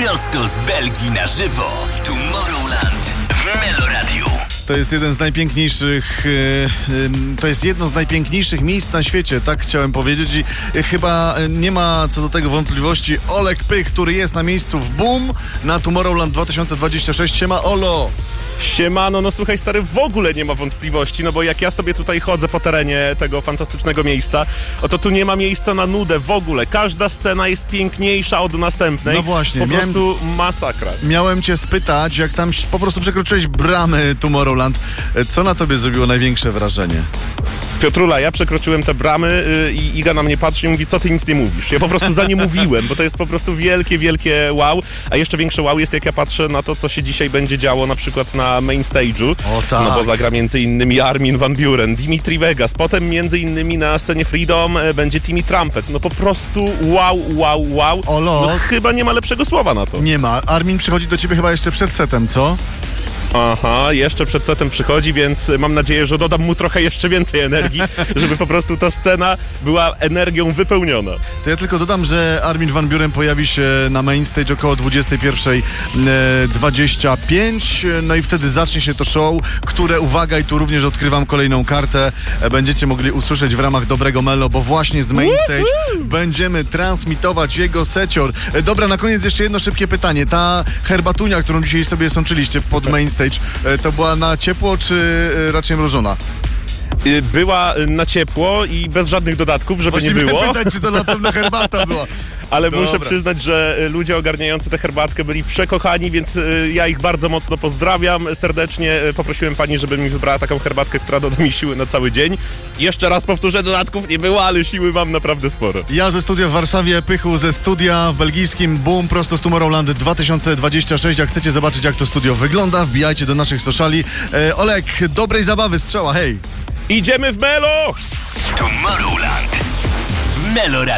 Prosto z Belgii na żywo. Tomorrowland w Meloradiu. To jest jeden z najpiękniejszych, to jest jedno z najpiękniejszych miejsc na świecie, tak chciałem powiedzieć, i chyba nie ma co do tego wątpliwości. Olek Pych, który jest na miejscu w Boom na Tomorrowland 2026. Siema, Olo! Siemano, no słuchaj stary, w ogóle nie ma wątpliwości, no bo jak ja sobie tutaj chodzę po terenie tego fantastycznego miejsca, oto tu nie ma miejsca na nudę w ogóle. Każda scena jest piękniejsza od następnej. No właśnie. Po prostu masakra. Miałem cię spytać, jak tam po prostu przekroczyłeś bramy Tomorrowland, co na tobie zrobiło największe wrażenie? Piotrula, ja przekroczyłem te bramy i Iga na mnie patrzy i mówi, co ty nic nie mówisz. Ja po prostu za nie mówiłem, bo to jest po prostu wielkie, wielkie wow. A jeszcze większe wow jest, jak ja patrzę na to, co się dzisiaj będzie działo na przykład na main stage'u. O tak. No bo zagra między innymi Armin van Buuren, Dimitri Vegas, potem między innymi na scenie Freedom będzie Timmy Trumpet. No po prostu wow. Olo. No chyba nie ma lepszego słowa na to. Nie ma. Armin przychodzi do ciebie chyba jeszcze przed setem, co? Aha, jeszcze przed setem przychodzi, więc mam nadzieję, że dodam mu trochę jeszcze więcej energii, żeby po prostu ta scena była energią wypełniona. To ja tylko dodam, że Armin van Buuren pojawi się na main stage około 21:25, no i wtedy zacznie się to show, które, uwaga, i tu również odkrywam kolejną kartę, będziecie mogli usłyszeć w ramach Dobrego Melo, bo właśnie z main stage będziemy transmitować jego secior. Dobra, na koniec jeszcze jedno szybkie pytanie. Ta herbatunia, którą dzisiaj sobie sączyliście pod main stage, to była na ciepło, czy raczej mrożona? Była na ciepło i bez żadnych dodatków, żeby Właśnie nie było. miałem pytać, czy to na pewno herbata była. Ale Dobra. muszę przyznać, że ludzie ogarniający tę herbatkę byli przekochani, więc ja ich bardzo mocno pozdrawiam serdecznie. Poprosiłem pani, żeby mi wybrała taką herbatkę, która doda mi siły na cały dzień. Jeszcze raz powtórzę, dodatków nie było, ale siły mam naprawdę sporo. Ja ze studia w Warszawie, Pychu ze studia w belgijskim Boom, prosto z Tomorrowland 2026. Jak chcecie zobaczyć, jak to studio wygląda, wbijajcie do naszych sociali. Olek, dobrej zabawy, strzała, hej! Idziemy w Melo! Tomorrowland w Meloradiu.